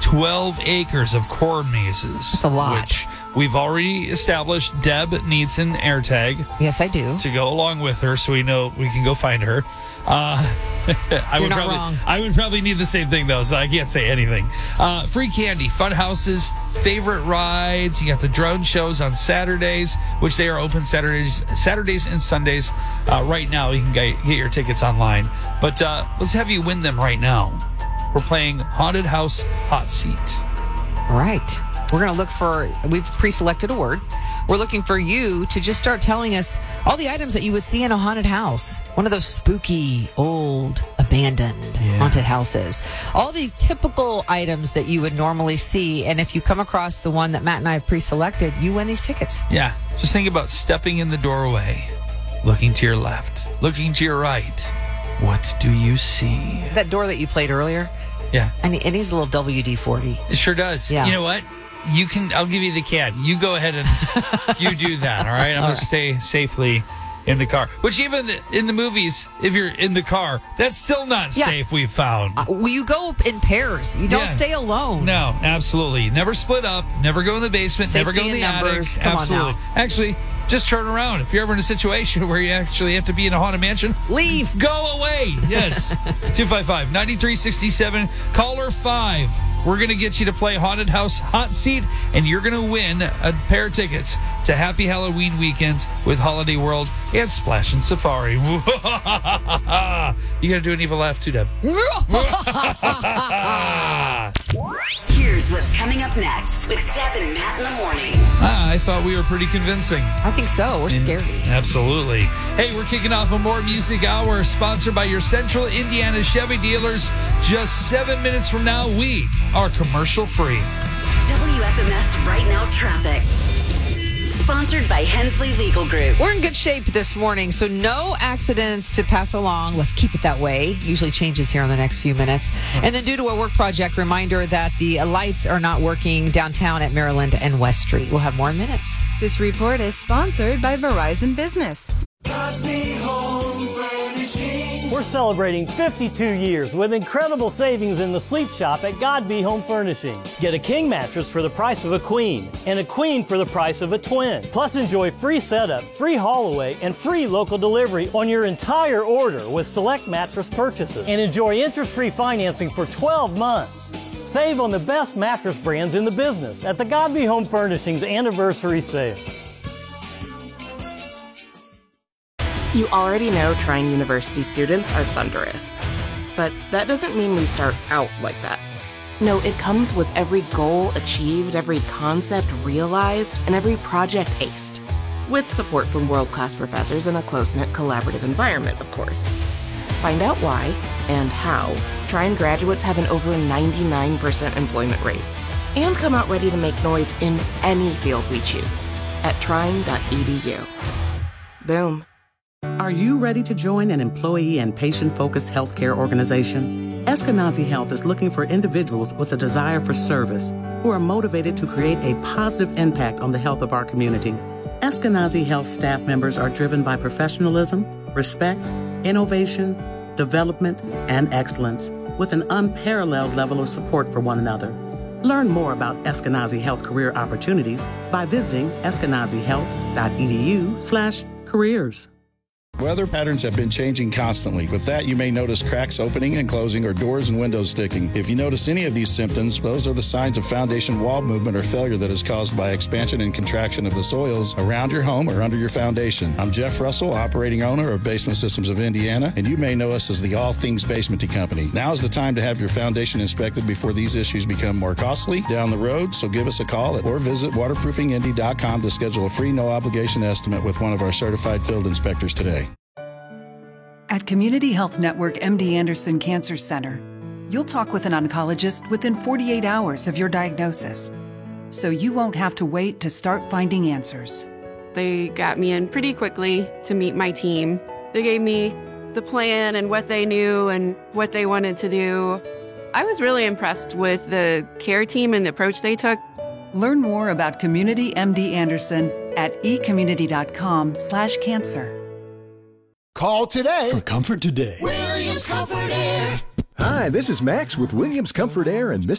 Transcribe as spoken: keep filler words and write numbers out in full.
twelve acres of corn mazes. That's a lot. Which we've already established Deb needs an AirTag. Yes, I do. To go along with her so we know we can go find her. Uh, I You're would not probably, wrong. I would probably need the same thing, though, so I can't say anything. Uh, free candy, fun houses, favorite rides. You got the drone shows on Saturdays, which they are open Saturdays Saturdays and Sundays. Uh, right now, you can get, get your tickets online. But uh, let's have you win them right now. We're playing Haunted House Hot Seat. All right. We're going to look for, we've pre-selected a word. We're looking for you to just start telling us all the items that you would see in a haunted house. One of those spooky, old, abandoned Yeah. haunted houses. All the typical items that you would normally see. And if you come across the one that Matt and I have pre-selected, you win these tickets. Yeah, just think about stepping in the doorway, looking to your left, looking to your right. What do you see? That door that you played earlier, Yeah, and it needs a little W D forty. it sure does. Yeah. You know what? You can. I'll give you the C A D. You go ahead and you do that. All right. I'm All gonna right. stay safely in the car. Which even in the movies, if you're in the car, that's still not Yeah. safe. We've found. Uh, well, you go in pairs. You don't Yeah. stay alone. No, absolutely. Never split up. Never go in the basement. never go Safety in the in numbers. attic. Come on absolutely. now. Actually, just turn around. If you're ever in a situation where you actually have to be in a haunted mansion, Leave. go away. Yes. two five five, nine three six seven. Caller five. We're going to get you to play Haunted House Hot Seat, and you're going to win a pair of tickets to Happy Halloween Weekends with Holiday World and Splash and Safari. You got to do an evil laugh too, Deb. Here's what's coming up next with Deb and Matt in the morning. Ah, I thought we were pretty convincing. I think so. We're scary. Absolutely. Hey, we're kicking off a More Music Hour sponsored by your Central Indiana Chevy dealers. Just seven minutes from now, we are commercial free. W F M S Right Now Traffic. Sponsored by Hensley Legal Group. We're in good shape this morning, so no accidents to pass along. Let's keep it that way. Usually changes here in the next few minutes. And then due to a work project, reminder that the lights are not working downtown at Maryland and West Street. We'll have more in minutes. This report is sponsored by Verizon Business. We're celebrating fifty-two years with incredible savings in the sleep shop at Godby Home Furnishing. Get a king mattress for the price of a queen and a queen for the price of a twin. Plus enjoy free setup, free haul away, and free local delivery on your entire order with select mattress purchases. And enjoy interest-free financing for twelve months. Save on the best mattress brands in the business at the Godby Home Furnishings Anniversary Sale. You already know Trine University students are thunderous. But that doesn't mean we start out like that. No, it comes with every goal achieved, every concept realized, and every project aced. With support from world-class professors in a close-knit collaborative environment, of course. Find out why and how Trine graduates have an over ninety-nine percent employment rate. And come out ready to make noise in any field we choose at trine dot e d u. Boom. Are you ready to join an employee and patient-focused healthcare organization? Eskenazi Health is looking for individuals with a desire for service who are motivated to create a positive impact on the health of our community. Eskenazi Health staff members are driven by professionalism, respect, innovation, development, and excellence, with an unparalleled level of support for one another. Learn more about Eskenazi Health career opportunities by visiting eskenazi health dot e d u slash careers. Weather patterns have been changing constantly. With that, you may notice cracks opening and closing or doors and windows sticking. If you notice any of these symptoms, those are the signs of foundation wall movement or failure that is caused by expansion and contraction of the soils around your home or under your foundation. I'm Jeff Russell, operating owner of Basement Systems of Indiana, and you may know us as the All Things Basementy Company. Now is the time to have your foundation inspected before these issues become more costly down the road, so give us a call at, or visit waterproofing indy dot com to schedule a free no-obligation estimate with one of our certified field inspectors today. At Community Health Network M D Anderson Cancer Center, you'll talk with an oncologist within forty-eight hours of your diagnosis, so you won't have to wait to start finding answers. They got me in pretty quickly to meet my team. They gave me the plan and what they knew and what they wanted to do. I was really impressed with the care team and the approach they took. Learn more about Community M D Anderson at e community dot com slash cancer. Call today for Comfort Today. Williams Comfort Air. Hi, this is Max with Williams Comfort Air and Mister